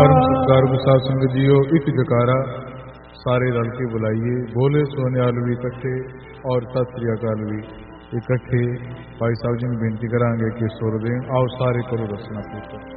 परम सत्कार साध संगत जीओ, एक जकारा सारे रल के बुलाइए। बोले सोनियाल भी इकट्ठे और सत श्री अकाल भी इकट्ठे। भाई साहब जी ने बेनती करांगे कि सुर दें। आओ सारे करो रचना पूछो।